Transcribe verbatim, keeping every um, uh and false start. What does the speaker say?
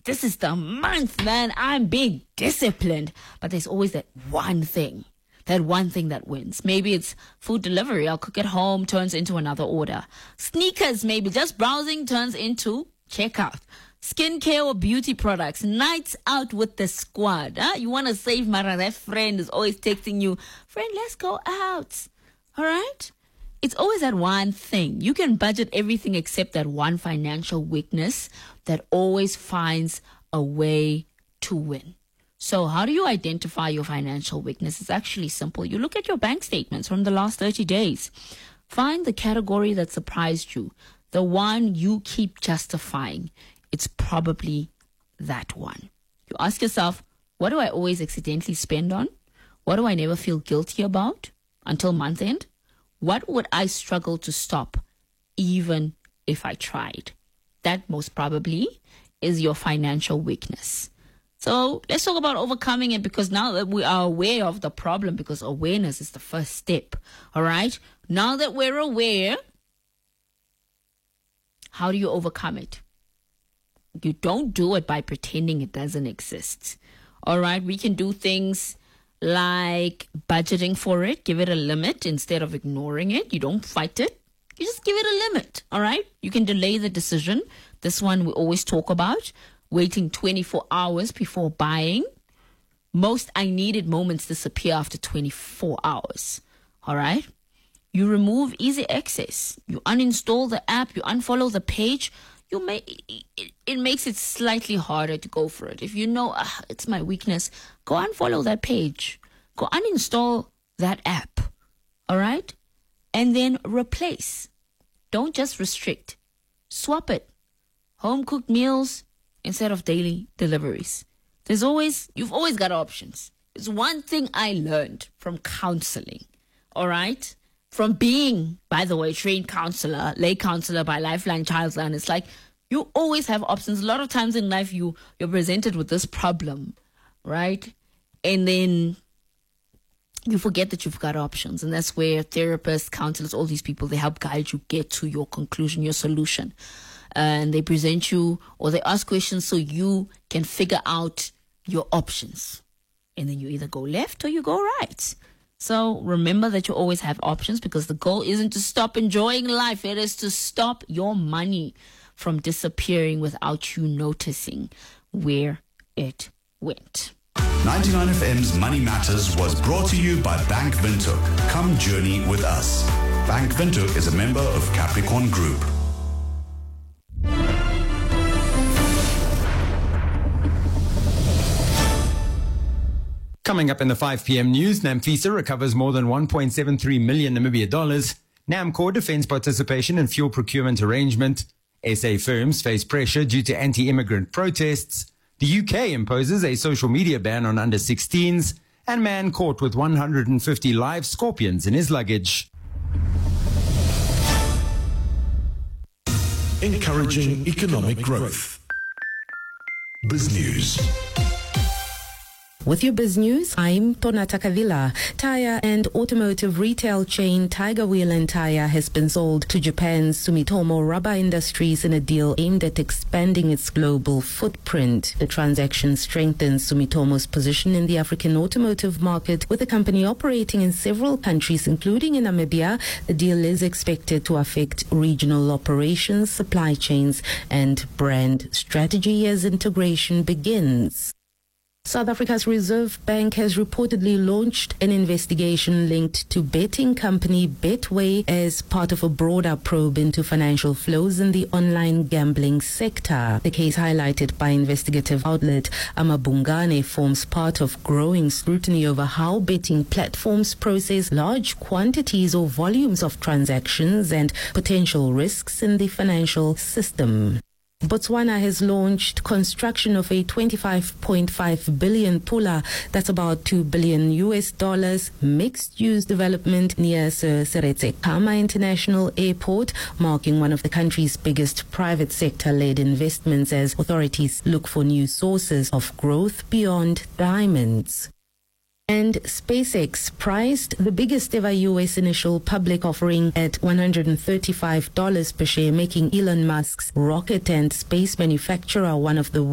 this is the month, man. I'm being disciplined. But there's always that one thing, that one thing that wins. Maybe it's food delivery. I'll cook at home, turns into another order. Sneakers, maybe just browsing turns into checkout. Skincare or beauty products, nights out with the squad. Huh? You want to save Mara, that friend is always texting you, friend, let's go out. All right? It's always that one thing. You can budget everything except that one financial weakness that always finds a way to win. So how do you identify your financial weakness? It's actually simple. You look at your bank statements from the last thirty days. Find the category that surprised you, the one you keep justifying. It's probably that one. You ask yourself, what do I always accidentally spend on? What do I never feel guilty about until month end? What would I struggle to stop even if I tried? That most probably is your financial weakness. So let's talk about overcoming it, because now that we are aware of the problem, because awareness is the first step. All right. Now that we're aware, how do you overcome it? You don't do it by pretending it doesn't exist. All right. We can do things like budgeting for it. Give it a limit instead of ignoring it. You don't fight it. You just give it a limit. All right. You can delay the decision. This one we always talk about. Waiting twenty-four hours before buying. Most I needed moments disappear after twenty-four hours. All right. You remove easy access. You uninstall the app. You unfollow the page. You may, it, it makes it slightly harder to go for it. If you know uh, it's my weakness, go unfollow that page. Go uninstall that app. All right? And then replace. Don't just restrict. Swap it. Home cooked meals instead of daily deliveries. There's always, you've always got options. It's one thing I learned from counseling. All right? From being, by the way, trained counselor, lay counselor by Lifeline Childline, it's like you always have options. A lot of times in life, you, you're presented with this problem, right? And then you forget that you've got options. And that's where therapists, counselors, all these people, they help guide you get to your conclusion, your solution. And they present you or they ask questions so you can figure out your options. And then you either go left or you go right. So remember that you always have options, because the goal isn't to stop enjoying life. It is to stop your money from disappearing without you noticing where it went. ninety-nine F M's Money Matters was brought to you by Bank Windhoek. Come journey with us. Bank Windhoek is a member of Capricorn Group. Coming up in the five p.m. news, Namfisa recovers more than one point seven three million Namibia dollars. Namcor defends participation in fuel procurement arrangement. S A firms face pressure due to anti-immigrant protests. The U K imposes a social media ban on under sixteens. And man caught with one hundred fifty live scorpions in his luggage. Encouraging economic growth. BizNews. With your biz news, I'm Tonata Kavila. Tire and automotive retail chain Tiger Wheel and Tire has been sold to Japan's Sumitomo Rubber Industries in a deal aimed at expanding its global footprint. The transaction strengthens Sumitomo's position in the African automotive market, with the company operating in several countries, including in Namibia. The deal is expected to affect regional operations, supply chains, and brand strategy as integration begins. South Africa's Reserve Bank has reportedly launched an investigation linked to betting company Betway as part of a broader probe into financial flows in the online gambling sector. The case, highlighted by investigative outlet Amabungane, forms part of growing scrutiny over how betting platforms process large quantities or volumes of transactions and potential risks in the financial system. Botswana has launched construction of a twenty-five point five billion pula, that's about two billion U S dollars, mixed-use development near Sir Seretse Khama International Airport, marking one of the country's biggest private sector-led investments as authorities look for new sources of growth beyond diamonds. And SpaceX priced the biggest ever U S initial public offering at one hundred thirty-five dollars per share, making Elon Musk's rocket and space manufacturer one of the